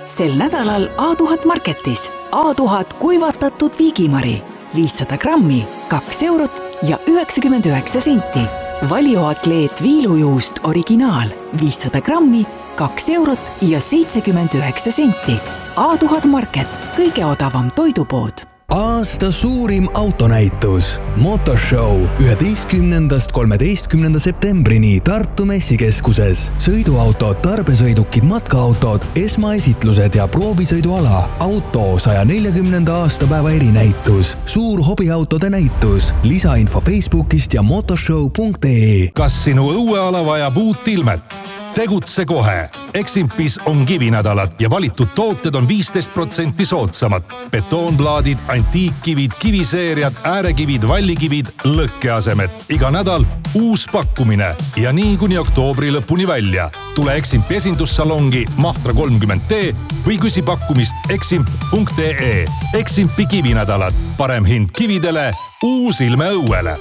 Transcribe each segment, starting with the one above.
Sel nädalal A1000 Marketis. A1000 kuivatatud viigimari 500 grammi, 2 eurot ja 99 senti. Valioatleet viilujuust originaal 500 grammi, 2 eurot ja 79 senti. A1000 Market, kõige odavam toidupood. Aasta suurim autonäitus Motorshow 11.–13. septembrini Tartu messikeskuses. Sõiduautod, tarbesõidukid, matkaautod, esmaesitlused ja proovisõiduala. Auto 140. aastapäeva erinäitus. Suur hobiautode näitus. Lisainfo Facebookist ja motorshow.ee. Kas sinu õueala vajab uut ilmet? Tegutse kohe. Eximpis on kivinädalad ja valitud tooted on 15% soodsamad. Betoonplaadid, antiikkivid, kiviseeriad, äärekivid, vallikivid, lõkkeasemed. Iga nädal uus pakkumine ja nii kuni oktoobri lõpuni välja. Tule Eximpi esindussalongi Mahtra 30T või küsi pakkumist eximp.ee. Eximpi kivinädalad. Parem hind kividele, uus ilme õuele.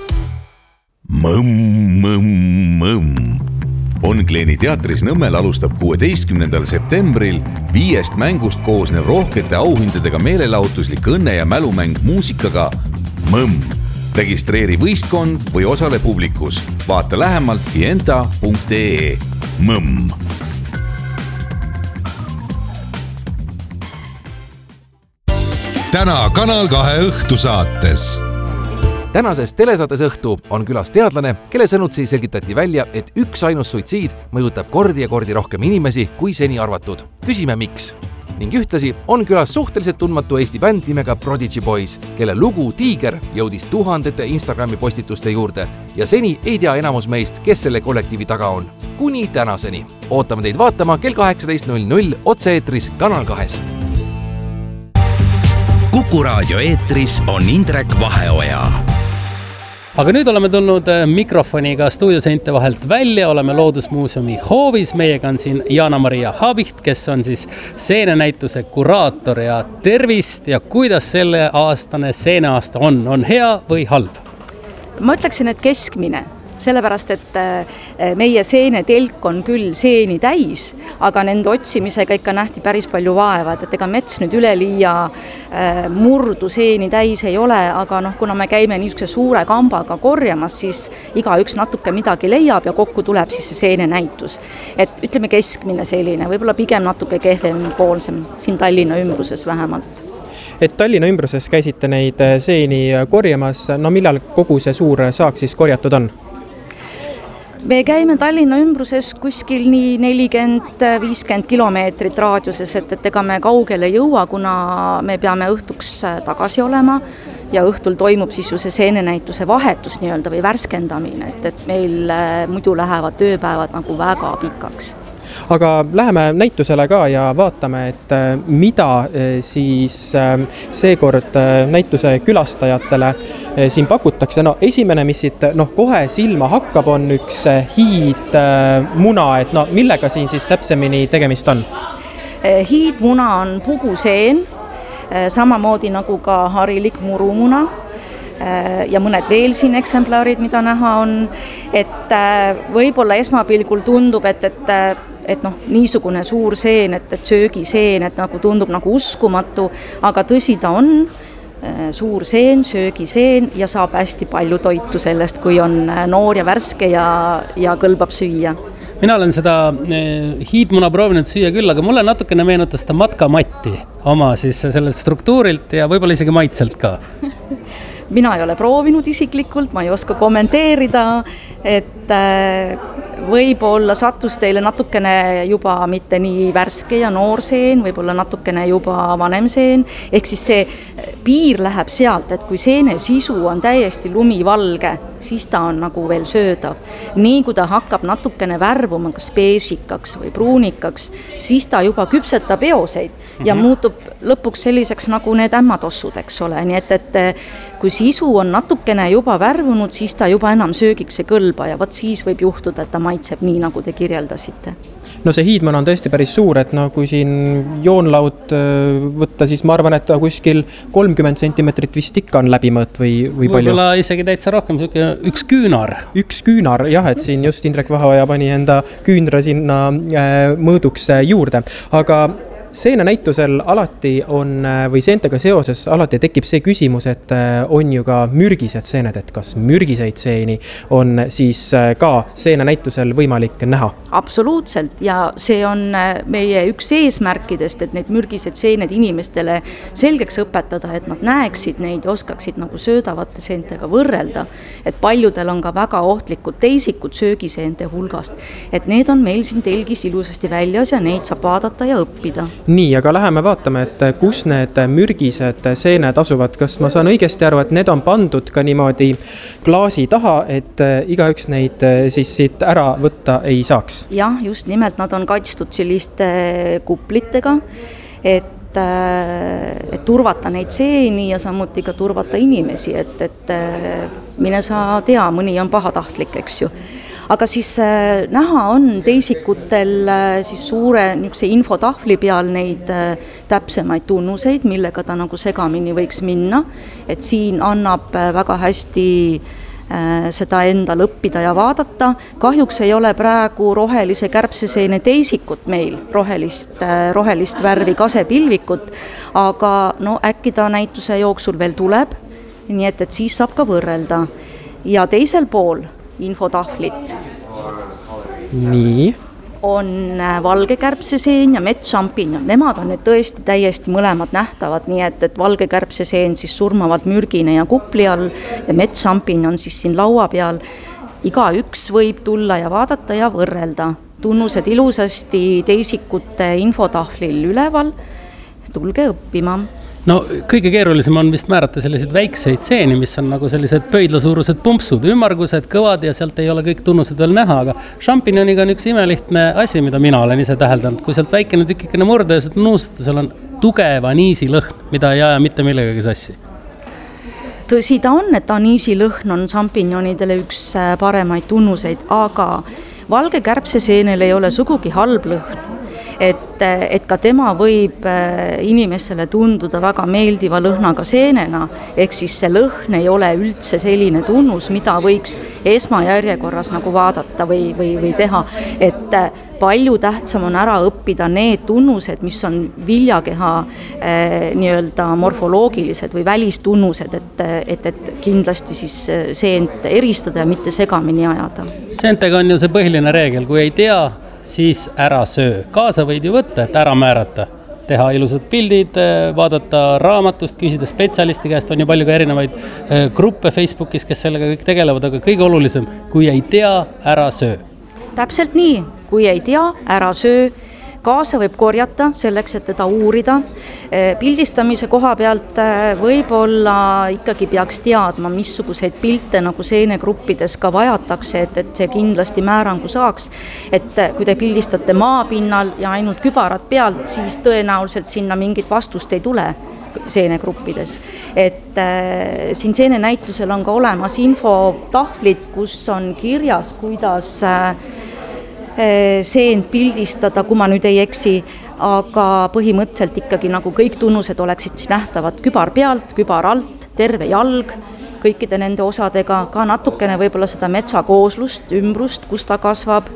Onkleeni teatris Nõmmel alustab 16. septembril 5 mängust koosnev rohkete auhindadega meelelahutuslik õnne- ja mälumäng muusikaga Mõmm. Registreeri võistkond või osale publikus. Vaata lähemalt fienta.ee. Mõmm. Täna Kanal 2 õhtusaates. Tänases telesaates õhtu on külas teadlane, kelle sõnutsi selgitati välja, et üks ainus suitsiid mõjutab kordi ja kordi rohkem inimesi kui seni arvatud. Küsime miks. Ning ühtlasi on külas suhteliselt tundmatu Eesti bänd nimega Prodigy Boys, kelle lugu Tiiger jõudis tuhandete Instagrami postituste juurde ja seni ei tea enamus meist, kes selle kollektiivi taga on. Kuni tänaseni. Ootame teid vaatama kell 18.00 otse-eetris Kanal 2. Kuku raadio eetris on Indrek Vaheoja. Aga nüüd oleme tulnud mikrofoniga stuudioseinte vahelt välja, oleme Loodusmuuseumi hoovis, meiega on siin Jana-Maria Haabicht, kes on siis seenenäituse kuraator ja tervist ja kuidas selle aastane seeneaasta on hea või halb? Ma ütleksin, et keskmine. Sellepärast, et meie seenetelk on küll seeni täis, aga nende otsimisega ikka nähti päris palju vaevad, et ega mets nüüd üleliia murdu seeni täis ei ole, aga kuna me käime niisuguse suure kambaga korjamas, siis igaüks natuke midagi leiab ja kokku tuleb siis see seenenäitus. Et ütleme keskmine selline, võib-olla pigem natuke kehvem poolsem, siin Tallinna ümbruses vähemalt. Et Tallinna ümbruses käisite neid seeni korjamas, millal kogu see suur saak siis korjatud on? Me käime Tallinna ümbruses kuskil nii 40-50 kilomeetrit raadiuses, et ega me kaugele jõua, kuna me peame õhtuks tagasi olema ja õhtul toimub siis ju see seenenäituse vahetus nii-öelda või värskendamine, et meil muidu lähevad tööpäevad nagu väga pikaks. Aga läheme näitusele ka ja vaatame, et mida siis seekord näituse külastajatele siin pakutakse. Esimene, mis siit kohe silma hakkab, on üks hiidmuna, et millega siin siis täpsemini tegemist on? Hiidmuna on puguseen, samamoodi nagu ka harilik murumuna ja mõned veel siin eksemplarid, mida näha on, et võib-olla esmapilgul tundub, et niisugune suur seen, et söögiseen, et nagu tundub nagu uskumatu, aga tõsi ta on, suur seen, söögiseen ja saab hästi palju toitu sellest, kui on noor ja värske ja kõlbab süüa. Mina olen seda hiidmuna proovinud süüa küll, aga mulle natukene meenutas seda matkamatti oma siis sellelt struktuurilt ja võib-olla isegi maitselt ka. Mina ei ole proovinud isiklikult, ma ei oska kommenteerida, et võib-olla sattus teile natukene juba mitte nii värske ja noor seen, võib-olla natukene juba vanem seen, ehk siis see piir läheb sealt, et kui seene sisu on täiesti lumivalge, siis ta on nagu veel söödav. Nii kui ta hakkab natukene värvuma kas beežikaks või pruunikaks, siis ta juba küpsetab eoseid ja muutub lõpuks selliseks nagu need ämmatossud, eks ole. Nii et kui sisu on natukene juba värvunud, siis ta juba enam söögiks ei kõlba ja võt siis võib juhtuda, et ta maitseb nii, nagu te kirjeldasite. See hiidmuna on tõesti päris suur, et kui siin joonlaud võtta, siis ma arvan, et kuskil 30 sentimetrit vist ikka on läbimõõt või palju. Võib-olla isegi täitsa rohkem, üks küünar. Üks küünar, jah, et siin just Indrek Vaheoja pani enda küünra sinna mõõduks juurde. Aga seenenäitusel alati on või seentega seoses alati tekib see küsimus, et on ju ka mürgised seened, et kas mürgiseid seeni on siis ka seenenäitusel võimalik näha? Absoluutselt ja see on meie üks eesmärkidest, et need mürgised seened inimestele selgeks õpetada, et nad näeksid neid ja oskaksid nagu söödavate seentega võrrelda, et paljudel on ka väga ohtlikud teisikud söögiseente hulgast, et need on meil siin telgis ilusasti väljas ja neid saab vaadata ja õppida. Nii, aga läheme vaatame, et kus need mürgised seened asuvad. Kas ma saan õigesti aru, et need on pandud ka niimoodi klaasi taha, et igaüks neid siis siit ära võtta ei saaks? Jah, just nimelt nad on kaitstud selliste kuplitega, et turvata neid seeni ja samuti ka turvata inimesi, et mine sa tea, mõni on pahatahtlik, eks ju. Aga siis näha on teisikutel siis suure infotahvli peal neid täpsemaid tunnuseid, millega ta nagu segamini võiks minna. Et siin annab väga hästi seda endal õppida ja vaadata. Kahjuks ei ole praegu rohelise kärbseseene teisikut meil, rohelist värvi kasepilvikut, aga no äkki ta näituse jooksul veel tuleb, nii et siis saab ka võrrelda. Ja teisel pool infotahvlit nii on valge kärbseseen ja metsšampinjon. Nemad on nüüd tõesti täiesti mõlemad nähtavad, nii et valge kärbseseen siis surmavalt mürgine ja kupli all ja metsšampinjon siis siin laua peal. Igaüks võib tulla ja vaadata ja võrrelda. Tunnused ilusasti teisikute infotahvlil üleval. Tulge õppima. No kõige keerulisem on vist määrata selliseid väikseid seeni, mis on nagu sellised pöidlasuurused pumpsud, ümmargused, kõvad ja sealt ei ole kõik tunnused veel näha, aga šampioniga on üks imelihtne asi, mida mina olen ise täheldanud. Kui sealt väikene tükikene murde ja sealt nuustada, seal on tugev aniisilõhn, mida ei aja mitte millegagi sassi. Tõsi ta on, et aniisilõhn on šampinjonidele üks paremaid tunnuseid, aga valge kärbseseenel ei ole sugugi halb lõhn. Et ka tema võib inimesele tunduda väga meeldiva lõhnaga seenena, ehk siis see lõhn ei ole üldse selline tunnus, mida võiks esmajärjekorras nagu vaadata või teha, et palju tähtsam on ära õppida need tunnused, mis on viljakeha nii-öelda morfoloogilised või välistunnused, et kindlasti siis seent eristada ja mitte segamini ajada. Seentega on ju see põhiline reegel, kui ei tea, siis ära söö. Kaasa võid ju võtta, et ära määrata. Teha ilusad pildid, vaadata raamatust, küsida spetsialisti käest, on ju palju ka erinevaid gruppe Facebookis, kes sellega kõik tegelevad, aga kõige olulisem, kui ei tea, ära söö. Täpselt nii, kui ei tea, ära söö. Kaasa võib korjata selleks, et teda uurida. Pildistamise koha pealt võib-olla ikkagi peaks teadma, missuguseid pilte nagu seenegruppides ka vajatakse, et see kindlasti määrangu saaks. Et kui te pildistate maapinnal ja ainult kübarad pealt, siis tõenäoliselt sinna mingit vastust ei tule seenegruppides. Et siin seenenäitusel on ka olemas infotahvlid, kus on kirjas, kuidas seent pildistada, kui ma nüüd ei eksi, aga põhimõtteliselt ikkagi nagu kõik tunnused oleksid nähtavad kübar pealt, kübar alt, terve jalg, kõikide nende osadega, ka natukene võib-olla seda metsakooslust, ümbrust, kus ta kasvab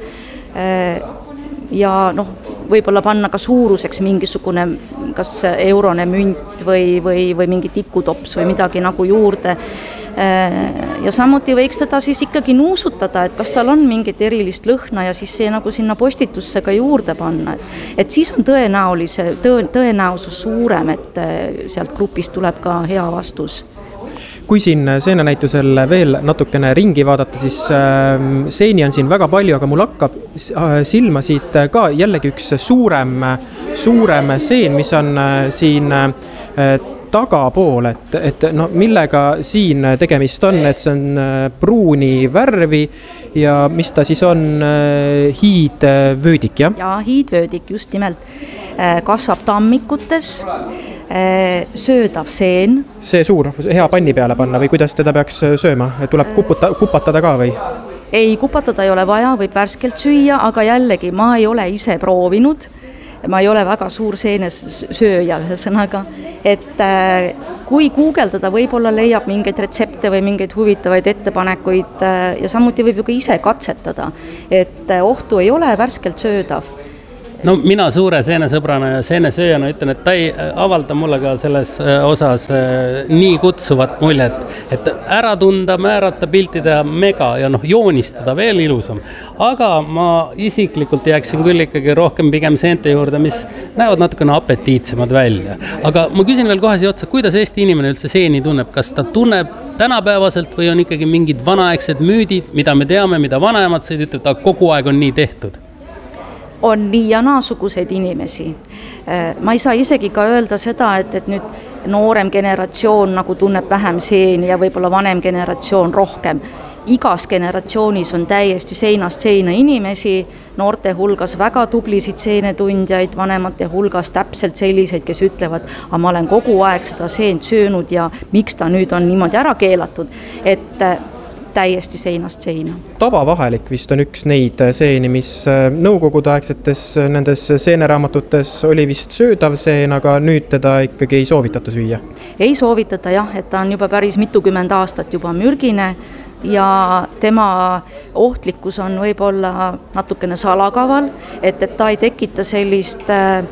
ja võib-olla panna ka suuruseks mingisugune kas eurone münt või mingi tikutops või midagi nagu juurde. Ja samuti võiks teda siis ikkagi nuusutada, et kas tal on mingit erilist lõhna ja siis see nagu sinna postitusse ka juurde panna. Et siis on tõenäosus suurem, et sealt grupist tuleb ka hea vastus. Kui siin seenenäitusel veel natukene ringi vaadata, siis seeni on siin väga palju, aga mul hakkab silma siit ka jällegi üks suurem seen, mis on siin tagapool, et millega siin tegemist on, et see on pruuni värvi ja mis ta siis on, hiidvöödik, jah? Ja, hiidvöödik just nimelt kasvab tammikutes, söödav seen. See suur, hea panni peale panna või kuidas teda peaks sööma? Tuleb kupatada ka või? Ei, kupatada ei ole vaja, võib värskelt süüa, aga jällegi ma ei ole ise proovinud. Ma ei ole väga suur seenes sööja ühesõnaga, et kui guugeldada, võib-olla leiab mingeid retsepte või mingeid huvitavaid ettepanekuid ja samuti võib ju ka ise katsetada, et ohtu ei ole, värskelt söödav. No mina suure seenesõbrana ja seenesööjana ütlen, et ta ei avalda mulle ka selles osas nii kutsuvat muljet, et ära tunda, määrata, piltida mega ja joonistada veel ilusam. Aga ma isiklikult jääksin küll ikkagi rohkem pigem seente juurde, mis näevad natukene apetiitsemad välja. Aga ma küsin veel kohe siia otsa, kuidas Eesti inimene üldse seeni tunneb? Kas ta tunneb tänapäevaselt või on ikkagi mingid vanaaegsed müüdid, mida me teame, mida vanemad said ütelda, et kogu aeg on nii tehtud? On nii ja naasuguseid inimesi. Ma ei saa isegi ka öelda seda, et nüüd noorem generatsioon nagu tunneb vähem seeni ja võib-olla vanem generatsioon rohkem. Igas generatsioonis on täiesti seinast seina inimesi, noorte hulgas väga tublisid seenetundjaid, vanemate hulgas täpselt selliseid, kes ütlevad, aga ma olen kogu aeg seda seent söönud ja miks ta nüüd on niimoodi ära keelatud, et täiesti seinast seina. Tavavahelik vist on üks neid seeni, mis nõukogudeaegsetes nendes seeneraamatutes oli vist söödav seen, aga nüüd teda ikkagi ei soovitata süüa. Ei soovitata jah, et ta on juba päris mitukümmend aastat juba mürgine ja tema ohtlikkus on võib-olla natukene salakaval, et ta ei tekita sellist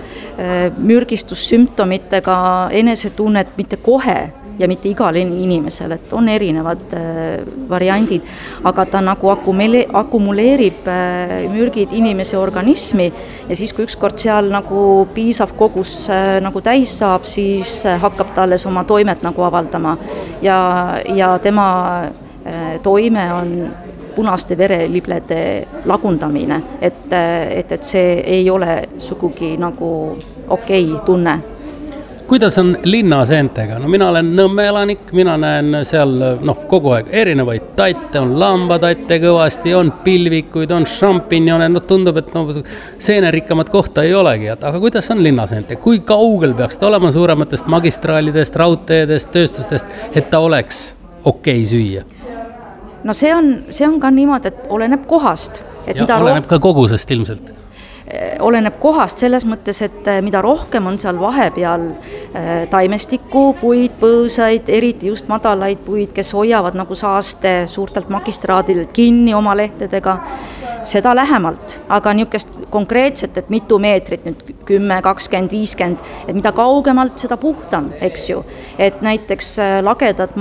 mürgistussümptomitega enesetunnet mitte kohe ja mitte igal inimesel, et on erinevad variandid, aga ta nagu akumuleerib mürgid inimese organismi ja siis, kui ükskord seal nagu piisav kogus nagu täis saab, siis hakkab ta alles oma toimet nagu avaldama ja tema toime on punaste vereliblede lagundamine, et see ei ole sugugi nagu okei tunne. Kuidas on linnaseentega? No mina olen Nõmme elanik, mina näen seal kogu aeg erinevaid tatte, on lambatatte kõvasti, on pilvikuid, on šampinjone, tundub, et seenerikkamat kohta ei olegi, aga kuidas on linnaseente? Kui kaugel peaks ta olema suurematest magistraalidest, raudteedest, tööstustest, et ta oleks okei süüa? No see on ka niimoodi, et oleneb kohast. Ja oleneb ka kogusest ilmselt. Oleneb kohast selles mõttes, et mida rohkem on seal vahepeal taimestikku, puid, põõsaid, eriti just madalaid puid, kes hoiavad nagu saaste suurtelt magistraadidelt kinni oma lehtedega, seda lähemalt, aga niisugust konkreetset, et mitu meetrit, nüüd 10, 20, 50, et mida kaugemalt, seda puhtam, eks ju. Et näiteks lagedad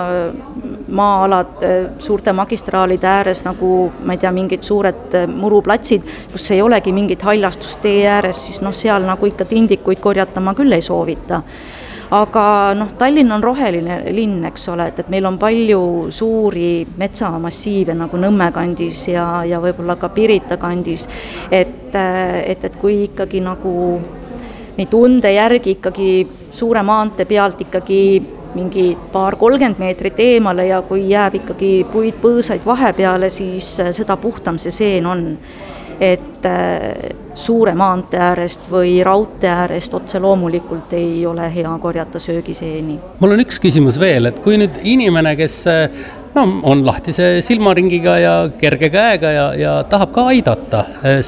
maa-alad suurte magistraalide ääres, nagu ma ei tea, mingid suured muruplatsid, kus ei olegi mingit haljastust tee ääres, siis seal nagu ikka tindikuid korjata ma küll ei soovita. Aga Tallinn on roheline linn, eks ole, et meil on palju suuri metsamassiive nagu Nõmme kandis ja võib-olla ka Pirita kandis, et kui ikkagi nagu nii tunde järgi ikkagi suure maante pealt ikkagi mingi 30 meetrit eemale ja kui jääb ikkagi puid põõsaid vahepeale, siis seda puhtam see seen on. Et suure maante äärest või raudtee äärest otse loomulikult ei ole hea korjata söögiseeni. Mul on üks küsimus veel, et kui nüüd inimene, kes on lahtise silmaringiga ja kerge käega ja tahab ka aidata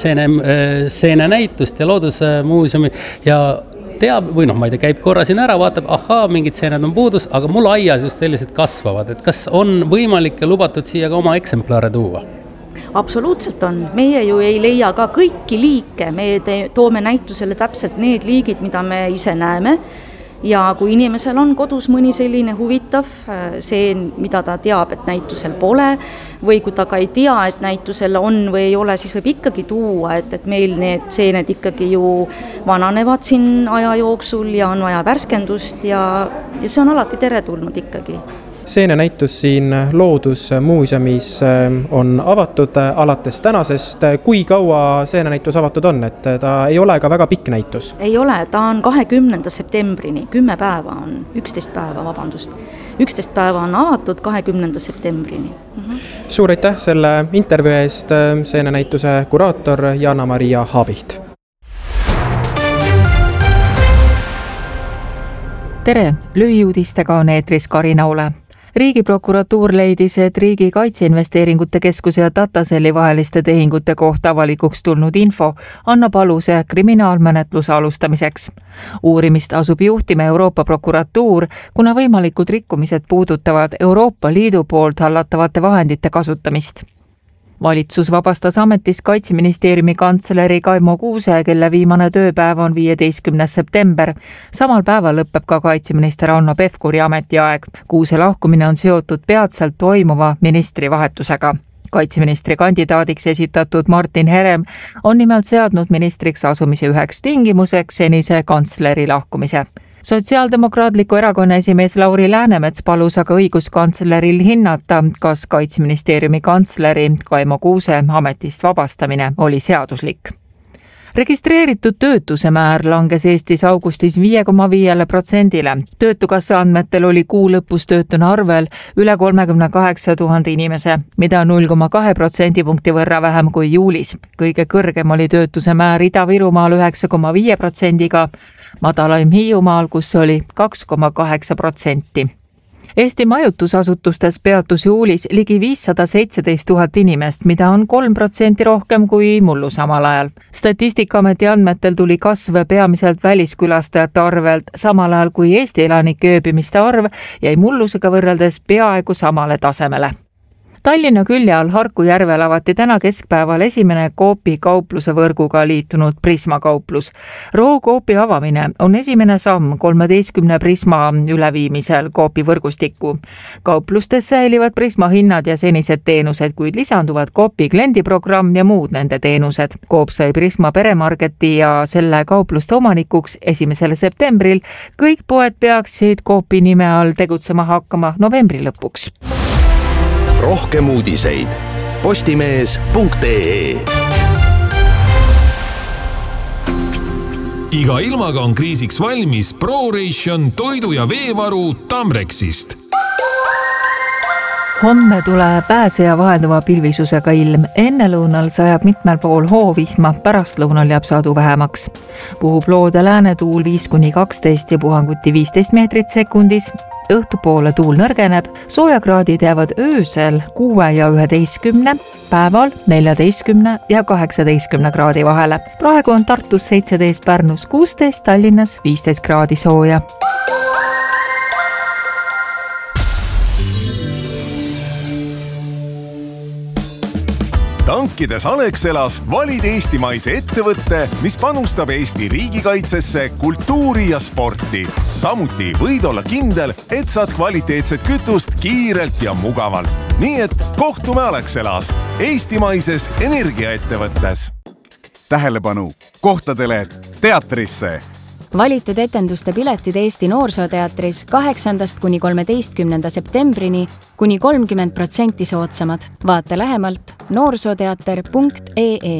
seene näitust ja loodusmuuseumi ja teab, või ma ei tea, käib korra siin ära, vaatab, mingid seened on puudus, aga mul aias just sellised kasvavad, et kas on võimalik ja lubatud siia ka oma eksemplare tuua? Absoluutselt on. Meie ju ei leia ka kõiki liike, me toome näitusele täpselt need liigid, mida me ise näeme ja kui inimesel on kodus mõni selline huvitav seen, mida ta teab, et näitusel pole või kui ta ka ei tea, et näitusel on või ei ole, siis võib ikkagi tuua, et meil need seened ikkagi ju vananevad siin aja jooksul ja on vaja värskendust ja see on alati teretulnud ikkagi. Seenenäitus siin Loodusmuuseumis on avatud alates tänasest. Kui kaua seenenäitus avatud on, et ta ei ole ka väga pikk näitus? Ei ole, ta on 20. septembrini, 10 päeva on, 11 päeva, vabandust. 11 päeva on avatud 20. septembrini. Suur aitäh selle intervjuu eest, seenenäituse kuraator Jana-Maria Haabiht. Tere, lühiuudistega on eetris Karina Ole. Riigiprokuratuur leidis, et Riigi Kaitseinvesteeringute Keskuse ja Datacelli vaheliste tehingute kohta avalikuks tulnud info annab aluse kriminaalmenetluse alustamiseks. Uurimist asub juhtima Euroopa prokuratuur, kuna võimalikud rikkumised puudutavad Euroopa Liidu poolt hallatavate vahendite kasutamist. Valitsus vabastas ametist Kaitseministeeriumi kantsleri Kaimo Kuuse, kelle viimane tööpäev on 15. september. Samal päeval lõpeb ka kaitseminister Hanno Pevkuri ametiaeg. Kuuse lahkumine on seotud peatselt toimuva ministrivahetusega. Kaitseministri kandidaadiks esitatud Martin Herem on nimelt seadnud ministriks asumise üheks tingimuseks senise kantsleri lahkumise. Sotsiaaldemokraatliku erakonna esimees Lauri Läänemets palus aga õiguskantsleril hinnata, kas Kaitseministeeriumi kantsleri Kaimo Kuuse ametist vabastamine oli seaduslik. Registreeritud töötuse määr langes Eestis augustis 5,5%-le. Töötukassa andmetel oli kuu lõpus töötuna arvel üle 38 000 inimese, mida 0,2% võrra vähem kui juulis. Kõige kõrgem oli töötuse määr Ida-Virumaal 9,5%-ga, madalaim Hiiumaal, kus oli 2,8%. Eesti majutusasutustes peatus juulis ligi 517 000 inimest, mida on 3% rohkem kui mullu samal ajal. Statistikaameti andmetel tuli kasv peamiselt väliskülastajate arvelt, samal ajal kui Eesti elanike ööbimiste arv jäi mullusega võrreldes peaaegu samale tasemele. Tallinna külje all Harku järvel avati täna keskpäeval esimene Coopi kaupluse võrguga liitunud Prisma kauplus. Roo Coopi avamine on esimene samm 13 Prisma üleviimisel Coopi võrgustikku. Kauplustes säilivad Prisma hinnad ja senised teenused, kuid lisanduvad Coopi kliendiprogramm ja muud nende teenused. Coop sai Prisma peremarketi ja selle kaupluste omanikuks 1. septembril. Kõik poed peaksid Coopi nime all tegutsema hakkama novembri lõpuks. Rohkem uudiseid postimees.ee. Iga ilmaga on kriisiks valmis ProRation toidu- ja veevaru Tamrexist. Homme tuleb pääse ja vahelduva pilvisusega ilm. Ennelõunal sajab mitmel pool hoovihma, pärastlõunal jääb sadu vähemaks. Puhub loode läänetuul 5-12 ja puhanguti 15 meetrit sekundis. Õhtupoole tuul nõrgeneb, soojakraadid jäävad öösel 6 ja 11, päeval 14 ja 18 kraadi vahele. Praegu on Tartus 17, Pärnus 16, Tallinnas 15 kraadi sooja. Tankides Alexelas valid eestimaise ettevõtte, mis panustab Eesti riigikaitsesse, kultuuri ja sporti. Samuti võid olla kindel, et saad kvaliteetset kütust kiirelt ja mugavalt. Nii et kohtume Alexelas, eestimaises energiaettevõttes. Tähelepanu kohtadele teatrisse! Valitud etenduste piletid Eesti Noorsooteatris 8. kuni 13. septembrini kuni 30% soodsamad. Vaata lähemalt noorsooteater.ee.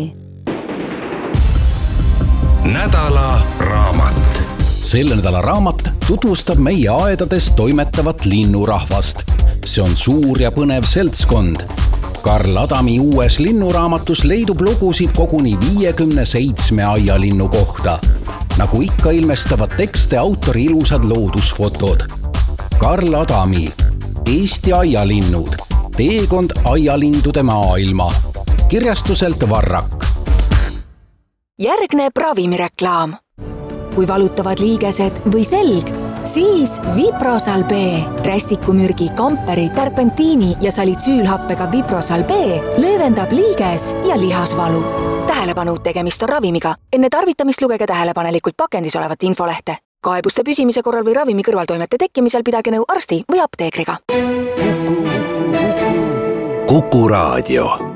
Nädala raamat. Selle nädala raamat tutvustab meie aedades toimetavat linnurahvast. See on suur ja põnev seltskond. Karl Adami uues linnuraamatus leidub lugusid koguni 57 aialinnu kohta. Nagu ikka ilmestavad tekste autori ilusad loodusfotod. Karl Adami, Eesti aialinnud, teekond aialindude maailma. Kirjastuselt Varrak. Järgneb ravimireklaam. Kui valutavad liigesed või selg, siis Viprosal B. Rästikumürgi, kamperi, terpentiini ja salitsüülhappega Viprosal B löövendab liiges ja lihasvalu. Tähelepanu, tegemist on ravimiga. Enne tarvitamist lugege tähelepanelikult pakendis olevat infolehte. Kaebuste püsimise korral või ravimi kõrvaltoimete tekkimisel pidage nõu arsti või apteekriga. Kuku Raadio.